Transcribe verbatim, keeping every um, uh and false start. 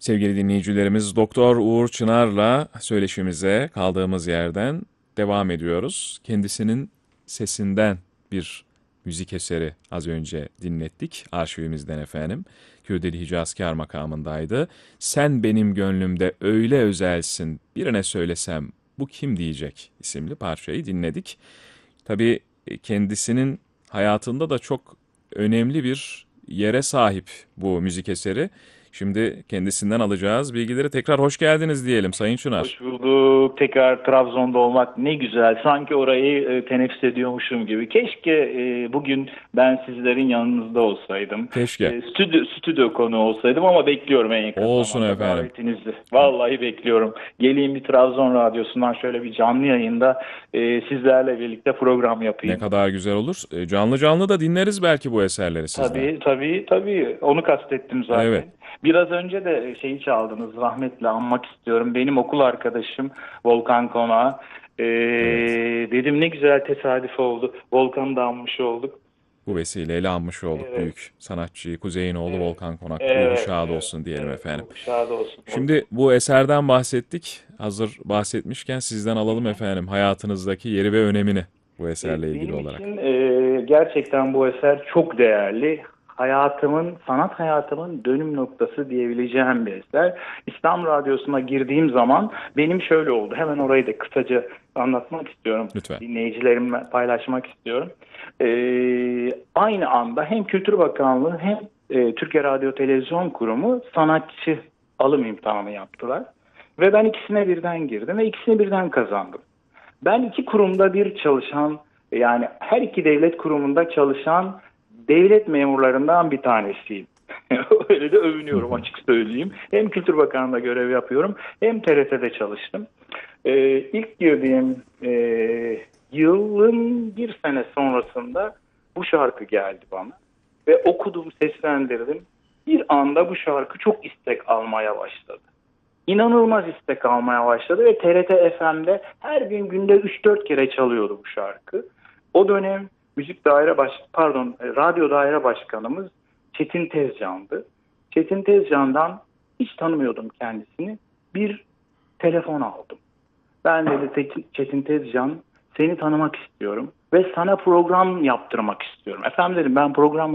Sevgili dinleyicilerimiz, Doktor Uğur Çınar'la söyleşimize kaldığımız yerden devam ediyoruz. Kendisinin sesinden bir müzik eseri az önce dinlettik arşivimizden efendim. Kürdeli Hicazkar makamındaydı. Sen benim gönlümde öyle özelsin, birine söylesem bu kim diyecek isimli parçayı dinledik. Tabii kendisinin hayatında da çok önemli bir yere sahip bu müzik eseri. Şimdi kendisinden alacağız bilgileri. Tekrar hoş geldiniz diyelim Sayın Çınar. Hoş bulduk. Tekrar Trabzon'da olmak ne güzel. Sanki orayı e, teneffüs ediyormuşum gibi. Keşke e, bugün ben sizlerin yanınızda olsaydım. Keşke. E, stüdyo, stüdyo konu olsaydım ama bekliyorum en yakın Olsun zamanda efendim. davetinizi. Vallahi bekliyorum. Geleyim bir Trabzon Radyosu'ndan şöyle bir canlı yayında e, sizlerle birlikte program yapayım. Ne kadar güzel olur. E, Canlı canlı da dinleriz belki bu eserleri sizden. Tabii tabii tabii. Onu kastettim zaten. Evet. Biraz önce de şeyi çaldınız, rahmetle anmak istiyorum. Benim okul arkadaşım Volkan Konak. Ee, Evet. Dedim ne güzel tesadüf oldu. Volkan'ı da anmış olduk. Bu vesileyle anmış olduk Evet, büyük sanatçıyı Kuzey'in oğlu evet, Volkan Konak. Ruhu evet, şad evet, olsun diyelim evet. efendim. Ruhu şad olsun. Şimdi bu eserden bahsettik. Hazır bahsetmişken sizden alalım efendim hayatınızdaki yeri ve önemini bu E, eserle ilgili Benim olarak. için e, gerçekten bu eser çok değerli. Hayatımın, sanat hayatımın dönüm noktası diyebileceğim bir eser. İslam Radyosu'na girdiğim zaman benim şöyle oldu. Hemen orayı da kısaca anlatmak istiyorum. Lütfen. Dinleyicilerimle paylaşmak istiyorum. E, aynı anda hem Kültür Bakanlığı hem e, Türkiye Radyo Televizyon Kurumu sanatçı alım imtihanı yaptılar. Ve ben ikisine birden girdim ve ikisini birden kazandım. Ben iki kurumda bir çalışan, yani her iki devlet kurumunda çalışan devlet memurlarından bir tanesiyim. Öyle de övünüyorum, açık söyleyeyim. Hem Kültür Bakanlığı'nda görev yapıyorum hem T R T'de çalıştım. Ee, ilk girdiğim e, yılın bir sene sonrasında bu şarkı geldi bana. Ve okudum, seslendirdim. Bir anda bu şarkı çok istek almaya başladı. İnanılmaz istek almaya başladı ve T R T F M'de her gün günde üç dört kere çalıyordu bu şarkı. O dönem müzik daire baş pardon radyo daire başkanımız Çetin Tezcan'dı. Çetin Tezcan'dan hiç tanımıyordum kendisini. Bir telefon aldım. Ben dedi Çetin Tezcan, seni tanımak istiyorum ve sana program yaptırmak istiyorum. Efendim dedim, ben program